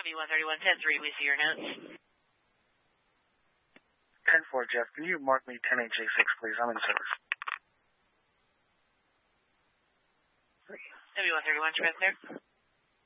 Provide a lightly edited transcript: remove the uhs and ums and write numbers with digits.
W131, 10-3, we see your notes. 10-4, Jeff. Can you mark me 10-8J6, please? I'm in service. W131, transmit there.